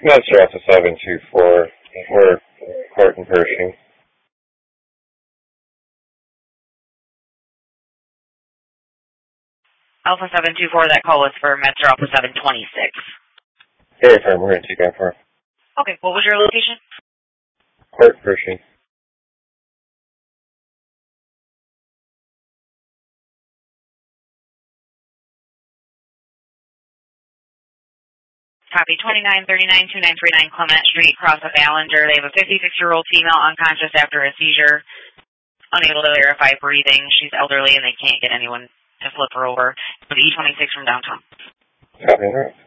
Master Alpha 724 for Horton Pershing. Alpha 724, that call was for Master Alpha 726. Very firm, we're going to take that for. Okay, what was your location? Horton Pershing. Copy 2939-2939 Clement Street, cross of Ballinger. They have a 56-year-old female unconscious after a seizure, unable to verify breathing. She's elderly and they can't get anyone to flip her over. For the E26 from downtown. Copy that.